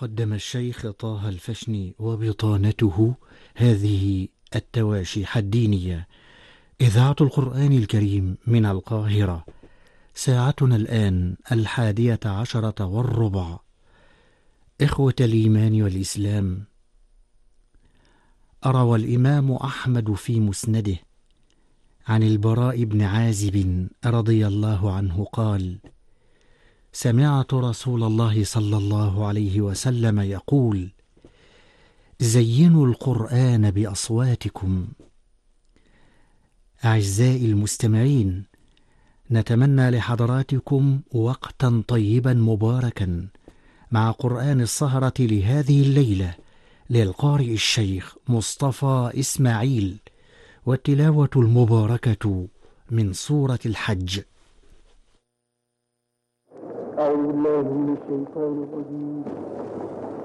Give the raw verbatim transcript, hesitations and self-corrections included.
قدم الشيخ طه الفشني وبطانته هذه التواشيح الدينية. إذاعة القرآن الكريم من القاهرة. ساعتنا الآن الحادية عشرة والربع. إخوة الإيمان والإسلام، روى الإمام أحمد في مسنده عن البراء بن عازب رضي الله عنه قال: سمعت رسول الله صلى الله عليه وسلم يقول: زينوا القرآن بأصواتكم. أعزائي المستمعين، نتمنى لحضراتكم وقتا طيبا مباركا مع قرآن السهرة لهذه الليلة للقارئ الشيخ مصطفى إسماعيل، والتلاوة المباركة من سورة الحج. أعوذ بالله من الشيطان الرجيم.